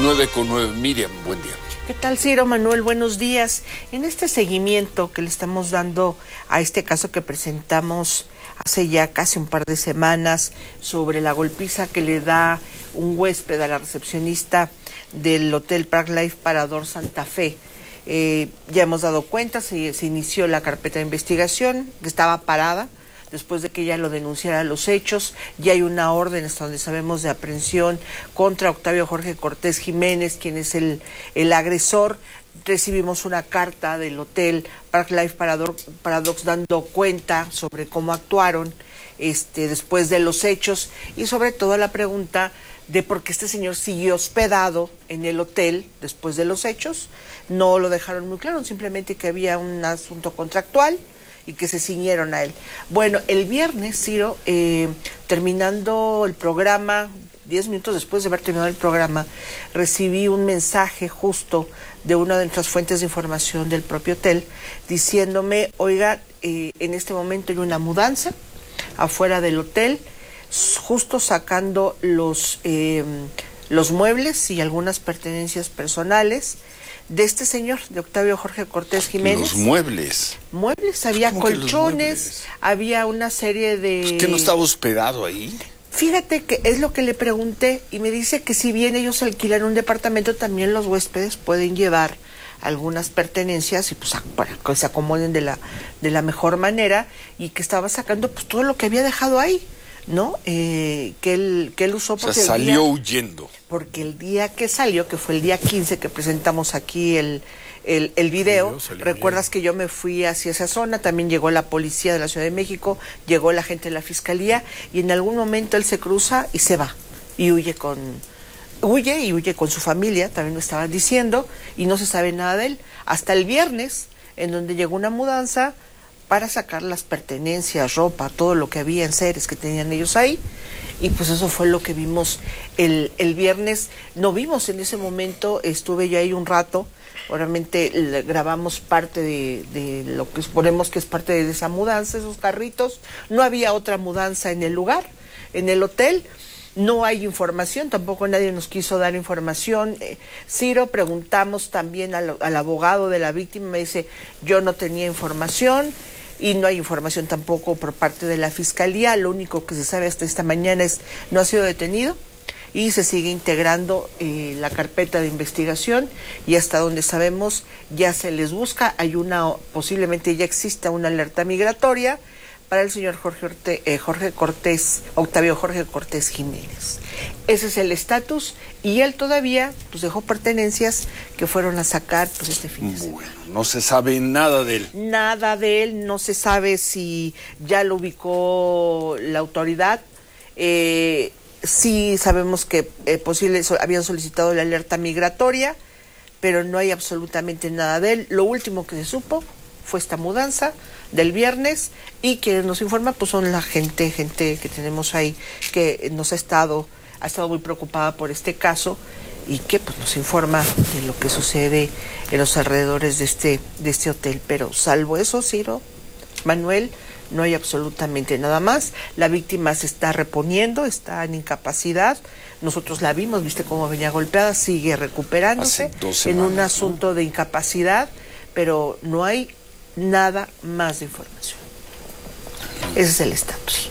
9:09. Miriam, buen día. ¿Qué tal, Ciro? Manuel, buenos días. En este seguimiento que le estamos dando a este caso que presentamos hace ya casi un par de semanas sobre la golpiza que le da un huésped a la recepcionista del Hotel Park Life Parador Santa Fe, ya hemos dado cuenta, se inició la carpeta de investigación, que estaba parada después de que ella lo denunciara los hechos. Ya hay una orden, hasta donde sabemos, de aprehensión contra Octavio Jorge Cortés Jiménez, quien es el agresor. Recibimos una carta del Hotel Park Life Paradox dando cuenta sobre cómo actuaron después de los hechos, y sobre todo la pregunta de por qué este señor siguió hospedado en el hotel después de los hechos. No lo dejaron muy claro, simplemente que había un asunto contractual y que se ciñeron a él. Bueno, el viernes, Ciro, terminando el programa, 10 minutos después de haber terminado el programa, recibí un mensaje justo de una de nuestras fuentes de información del propio hotel, diciéndome: oiga, en este momento hay una mudanza afuera del hotel, justo sacando los muebles y algunas pertenencias personales de este señor, de Octavio Jorge Cortés Jiménez. Los muebles. Muebles, había colchones, había una serie de... ¿Qué no estaba hospedado ahí? Fíjate que es lo que le pregunté, y me dice que si bien ellos alquilan un departamento, también los huéspedes pueden llevar algunas pertenencias y pues para que se acomoden de la mejor manera, y que estaba sacando pues todo lo que había dejado ahí, ¿no? Que él usó porque... O sea, salió huyendo. Porque el día que salió, que fue el día 15 que presentamos aquí el video, recuerdas que yo me fui hacia esa zona, también llegó la policía de la Ciudad de México, llegó la gente de la Fiscalía, y en algún momento él se cruza y se va, y huye con su familia, también me estaban diciendo, y no se sabe nada de él, hasta el viernes, en donde llegó una mudanza para sacar las pertenencias, ropa, todo lo que había en seres que tenían ellos ahí. Y pues eso fue lo que vimos el viernes. No vimos en ese momento, estuve yo ahí un rato, obviamente grabamos parte de lo que suponemos que es parte de esa mudanza, esos carritos. No había otra mudanza en el lugar, en el hotel. No hay información, tampoco nadie nos quiso dar información. Ciro, preguntamos también al abogado de la víctima, me dice: yo no tenía información. Y no hay información tampoco por parte de la Fiscalía. Lo único que se sabe hasta esta mañana es: no ha sido detenido, y se sigue integrando la carpeta de investigación, y hasta donde sabemos ya se les busca. Hay posiblemente ya exista una alerta migratoria para el señor Octavio Jorge Cortés Jiménez. Ese es el estatus, y él todavía pues dejó pertenencias que fueron a sacar pues este fin de semana. Bueno, no se sabe nada de él. Nada de él, no se sabe si ya lo ubicó la autoridad. Sí sabemos que habían solicitado la alerta migratoria, pero no hay absolutamente nada de él. Lo último que se supo fue esta mudanza del viernes, y quienes nos informan pues son la gente que tenemos ahí, que ha estado muy preocupada por este caso, y que pues nos informa de lo que sucede en los alrededores de este hotel. Pero salvo eso, Ciro, Manuel, no hay absolutamente nada más. La víctima se está reponiendo, está en incapacidad. Nosotros la vimos, viste cómo venía golpeada, sigue recuperándose en un asunto de incapacidad, pero no hay nada más de información. Ese es el estatus.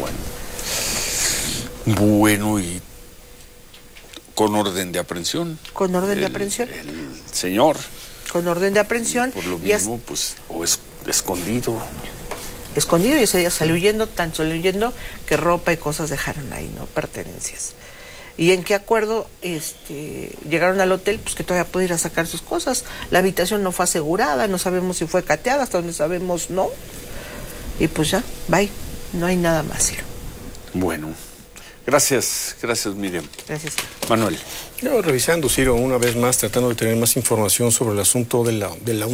Bueno, y con orden de aprehensión. Con orden de aprehensión. El señor. Con orden de aprehensión. Por lo mismo, pues, o es escondido. Escondido, y ese día salió huyendo, tan salió huyendo que ropa y cosas dejaron ahí, ¿no? Pertenencias. ¿Y en qué acuerdo llegaron al hotel? Pues que todavía puede ir a sacar sus cosas. La habitación no fue asegurada, no sabemos si fue cateada, hasta donde sabemos no. Y pues ya, bye. No hay nada más, Ciro. Bueno, gracias Miriam. Gracias. Manuel. Yo revisando, Ciro, una vez más, tratando de tener más información sobre el asunto de la UNAM.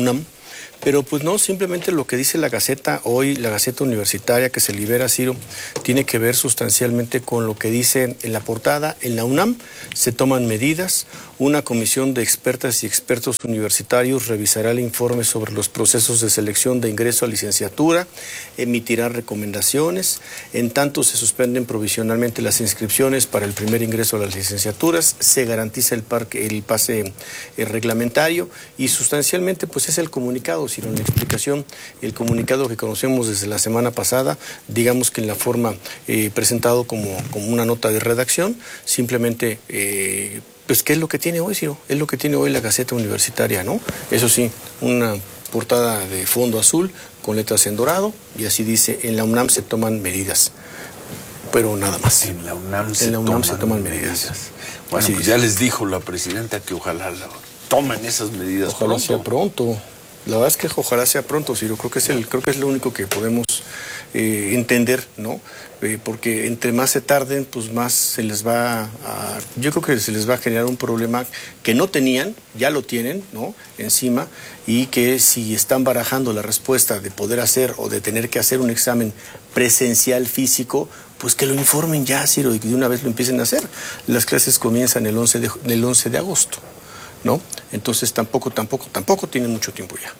Pero pues no, simplemente lo que dice la Gaceta hoy, la Gaceta Universitaria que se libera, Ciro, tiene que ver sustancialmente con lo que dice en la portada. En la UNAM se toman medidas, una comisión de expertas y expertos universitarios revisará el informe sobre los procesos de selección de ingreso a licenciatura, emitirá recomendaciones, en tanto se suspenden provisionalmente las inscripciones para el primer ingreso a las licenciaturas, se garantiza el pase reglamentario y sustancialmente pues es el comunicado, sino la explicación, el comunicado que conocemos desde la semana pasada, digamos que en la forma presentado como una nota de redacción, simplemente pues ¿qué es lo que tiene hoy, Ciro? Es lo que tiene hoy la Gaceta Universitaria, ¿no? Eso sí, una portada de fondo azul con letras en dorado y así dice, en la UNAM se toman medidas, pero nada más. En la UNAM se toman medidas. Bueno, pues ya les dijo la presidenta que ojalá tomen esas medidas ojalá pronto. sea pronto. La verdad es que ojalá sea pronto, Ciro. Creo que es lo único que podemos entender, ¿no? Porque entre más se tarden, pues más se les va yo creo que se les va a generar un problema que no tenían, ya lo tienen, ¿no? Encima, y que si están barajando la respuesta de poder hacer o de tener que hacer un examen presencial físico, pues que lo informen ya, Ciro, y que de una vez lo empiecen a hacer. Las clases comienzan el 11 de agosto, ¿no? Entonces tampoco tienen mucho tiempo ya.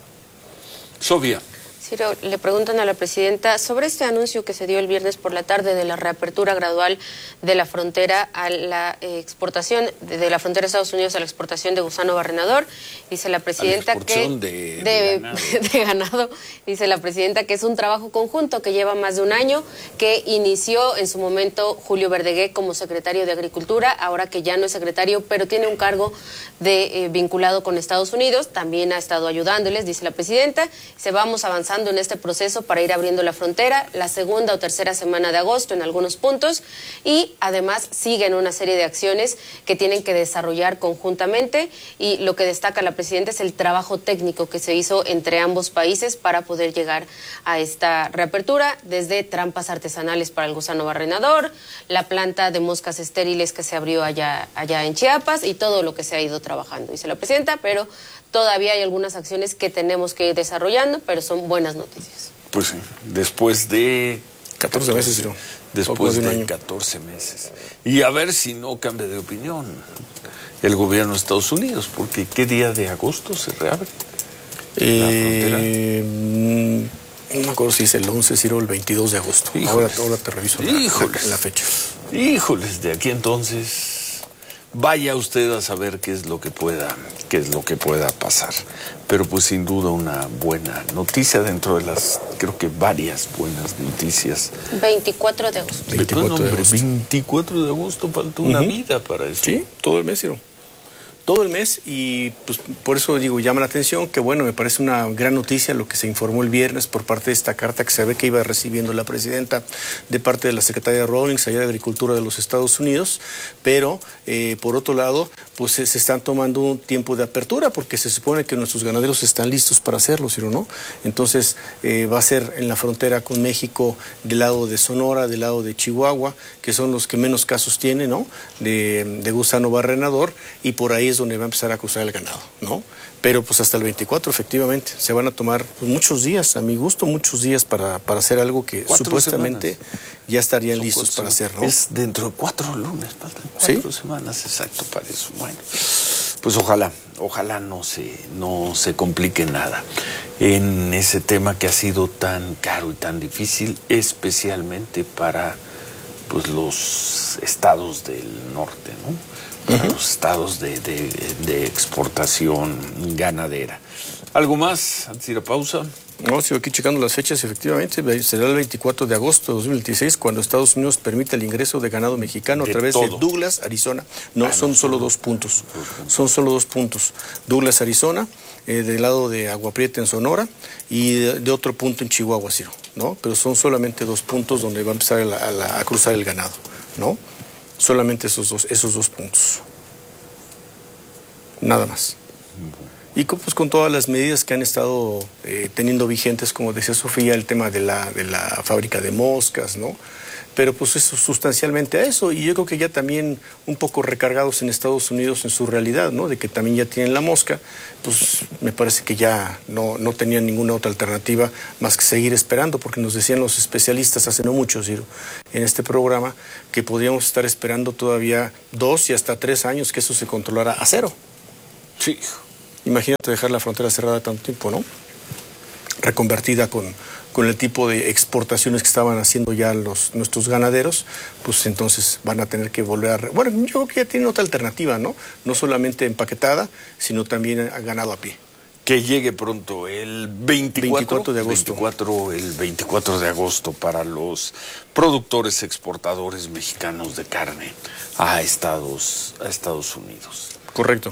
Sofía. Ciro, le preguntan a la presidenta sobre este anuncio que se dio el viernes por la tarde de la reapertura gradual de la frontera a la exportación, de la frontera de Estados Unidos a la exportación de gusano barrenador. Dice la presidenta de ganado. Dice la presidenta que es un trabajo conjunto que lleva más de un año, que inició en su momento Julio Verdegué como secretario de Agricultura, ahora que ya no es secretario, pero tiene un cargo vinculado con Estados Unidos, también ha estado ayudándoles, dice la presidenta. Vamos avanzando en este proceso para ir abriendo la frontera la segunda o tercera semana de agosto en algunos puntos y además siguen una serie de acciones que tienen que desarrollar conjuntamente y lo que destaca la presidenta es el trabajo técnico que se hizo entre ambos países para poder llegar a esta reapertura, desde trampas artesanales para el gusano barrenador, la planta de moscas estériles que se abrió allá en Chiapas y todo lo que se ha ido trabajando, dice la presidenta, pero todavía hay algunas acciones que tenemos que ir desarrollando, pero son buenas noticias. Pues sí, después de 14 meses, ¿no? Después de 14 meses. Y a ver si no cambia de opinión el gobierno de Estados Unidos, porque ¿qué día de agosto se reabre la frontera? No me acuerdo si es el 11, Ciro, o el 22 de agosto. Ahora te reviso la fecha. Híjoles, de aquí entonces vaya usted a saber qué es lo que pueda pasar. Pero pues sin duda una buena noticia dentro de las, creo que varias buenas noticias. 24 de agosto. 24 de agosto, falta una vida para eso. Sí, todo el mes, Ciro. Todo el mes y pues por eso digo, llama la atención que bueno, me parece una gran noticia lo que se informó el viernes por parte de esta carta que se ve que iba recibiendo la presidenta de parte de la secretaria Rawlings allá de Agricultura de los Estados Unidos, pero por otro lado pues se están tomando un tiempo de apertura porque se supone que nuestros ganaderos están listos para hacerlo, ¿sí o no? Entonces va a ser en la frontera con México del lado de Sonora, del lado de Chihuahua, que son los que menos casos tienen, ¿no? De gusano barrenador y por ahí es donde va a empezar a cruzar el ganado, ¿no? Pero pues hasta el 24 efectivamente se van a tomar pues, muchos días, a mi gusto muchos días para hacer algo que supuestamente ya estarían listos para hacer, ¿no? Es dentro de 4 lunes, faltan 4 semanas exacto para eso. Bueno, pues ojalá no se complique nada en ese tema que ha sido tan caro y tan difícil, especialmente para pues los estados del norte, ¿no? Para los estados de exportación ganadera. ¿Algo más antes de ir a pausa? No, sigo aquí checando las fechas, efectivamente, será el 24 de agosto de 2026 cuando Estados Unidos permita el ingreso de ganado mexicano a través de Douglas, Arizona. No, son solo 2 puntos. Son solo 2 puntos. Douglas, Arizona, del lado de Agua Prieta en Sonora y de otro punto en Chihuahua, Ciro, ¿no? Pero son solamente 2 puntos donde va a empezar a cruzar el ganado, ¿no? Solamente esos dos puntos. Nada más. Y pues con todas las medidas que han estado teniendo vigentes, como decía Sofía, el tema de la fábrica de moscas, ¿no? pero pues es sustancialmente a eso, y yo creo que ya también un poco recargados en Estados Unidos en su realidad, ¿no? De que también ya tienen la mosca, pues me parece que ya no tenían ninguna otra alternativa más que seguir esperando, porque nos decían los especialistas hace no mucho, Ciro, en este programa, que podríamos estar esperando todavía 2 y hasta 3 años que eso se controlara a cero. Sí. Imagínate dejar la frontera cerrada tanto tiempo, ¿no? Reconvertida con el tipo de exportaciones que estaban haciendo ya nuestros ganaderos, pues entonces van a tener que volver a... Bueno, yo creo que ya tienen otra alternativa, ¿no? No solamente empaquetada, sino también ganado a pie. Que llegue pronto el 24 de agosto. El 24 de agosto para los productores exportadores mexicanos de carne a Estados Unidos. Correcto.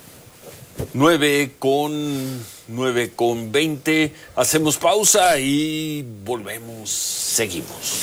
9:20. Hacemos pausa y volvemos. Seguimos.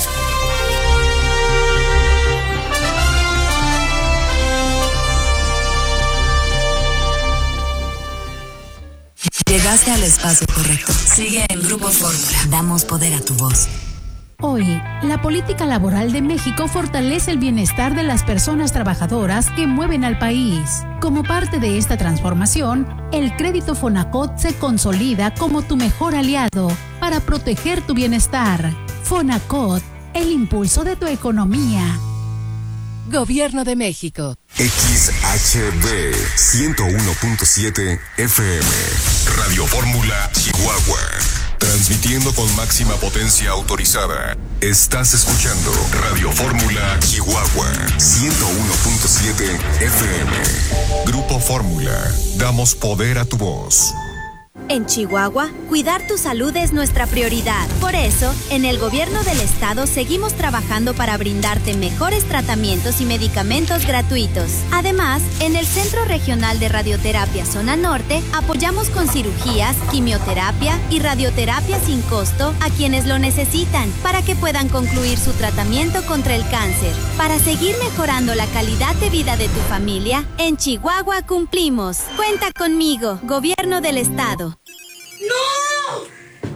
Llegaste al espacio correcto. Sigue en Grupo Fórmula. Damos poder a tu voz. Hoy, la política laboral de México fortalece el bienestar de las personas trabajadoras que mueven al país. Como parte de esta transformación, el crédito Fonacot se consolida como tu mejor aliado para proteger tu bienestar. Fonacot, el impulso de tu economía. Gobierno de México. XHB 101.7 FM. Radio Fórmula Chihuahua. Transmitiendo con máxima potencia autorizada. Estás escuchando Radio Fórmula Chihuahua 101.7 FM. Grupo Fórmula. Damos poder a tu voz. En Chihuahua, cuidar tu salud es nuestra prioridad. Por eso, en el gobierno del estado seguimos trabajando para brindarte mejores tratamientos y medicamentos gratuitos. Además, en el Centro Regional de Radioterapia Zona Norte, apoyamos con cirugías, quimioterapia y radioterapia sin costo a quienes lo necesitan para que puedan concluir su tratamiento contra el cáncer. Para seguir mejorando la calidad de vida de tu familia, en Chihuahua cumplimos. Cuenta conmigo, Gobierno del Estado. ¡No!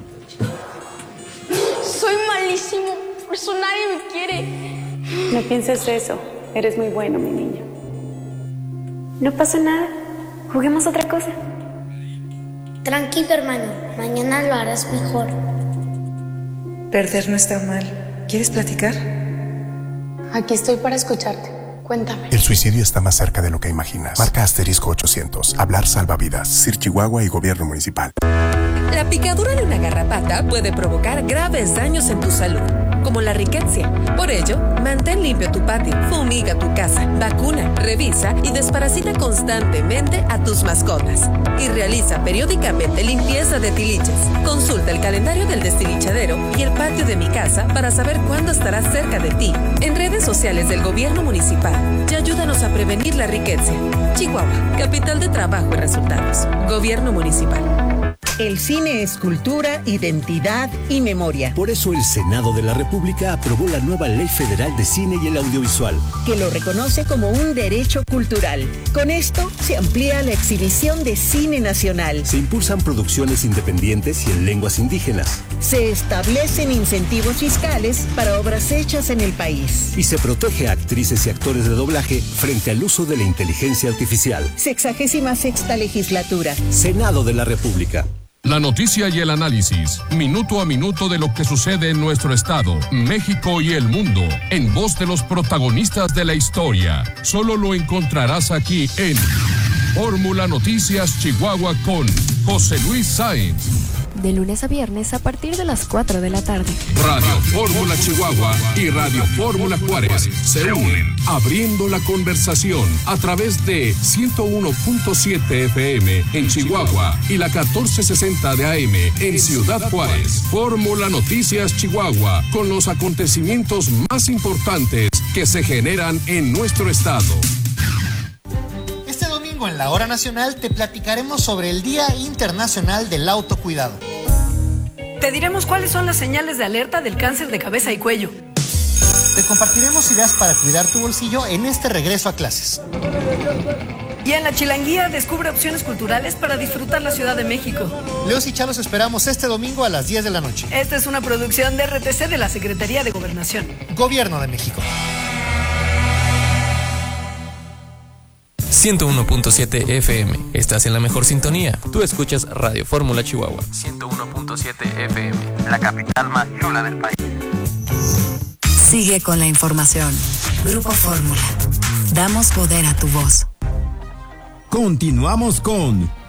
Soy malísimo, por eso nadie me quiere. No pienses eso, eres muy bueno, mi niño. No pasa nada, juguemos otra cosa. Tranquilo, hermano, mañana lo harás mejor. Perder no está mal. ¿Quieres platicar? Aquí estoy para escucharte. Cuéntame. El suicidio está más cerca de lo que imaginas. Marca *800. Hablar salva vidas. CIR Chihuahua y Gobierno Municipal. La picadura de una garrapata puede provocar graves daños en tu salud, como la riqueza. Por ello, mantén limpio tu patio, fumiga tu casa, vacuna, revisa y desparasita constantemente a tus mascotas. Y realiza periódicamente limpieza de tiliches. Consulta el calendario del destilichadero y el patio de mi casa para saber cuándo estará cerca de ti. En redes sociales del Gobierno Municipal y ayúdanos a prevenir la riqueza. Chihuahua, capital de trabajo y resultados. Gobierno Municipal. El cine es cultura, identidad y memoria. Por eso el Senado de la República aprobó la nueva Ley Federal de Cine y el Audiovisual, que lo reconoce como un derecho cultural. Con esto se amplía la exhibición de cine nacional. Se impulsan producciones independientes y en lenguas indígenas. Se establecen incentivos fiscales para obras hechas en el país. Y se protege a actrices y actores de doblaje frente al uso de la inteligencia artificial. 66ª legislatura. Senado de la República. La noticia y el análisis, minuto a minuto de lo que sucede en nuestro estado, México y el mundo, en voz de los protagonistas de la historia. Solo lo encontrarás aquí en Fórmula Noticias Chihuahua con José Luis Sáenz. De lunes a viernes a partir de las 4 de la tarde. Radio Fórmula Chihuahua y Radio Fórmula Juárez se unen, abriendo la conversación a través de 101.7 FM en Chihuahua y la 1460 de AM en Ciudad Juárez. Fórmula Noticias Chihuahua, con los acontecimientos más importantes que se generan en nuestro estado. En la Hora Nacional te platicaremos sobre el Día Internacional del Autocuidado. Te diremos cuáles son las señales de alerta del cáncer de cabeza y cuello. Te compartiremos ideas para cuidar tu bolsillo en este regreso a clases. Y en La Chilanguía descubre opciones culturales para disfrutar la Ciudad de México. Leos y Chá los esperamos este domingo a las 10 de la noche. Esta es una producción de RTC de la Secretaría de Gobernación. Gobierno de México. 101.7 FM. Estás en la mejor sintonía. Tú escuchas Radio Fórmula Chihuahua. 101.7 FM. La capital más chula del país. Sigue con la información. Grupo Fórmula. Damos poder a tu voz. Continuamos con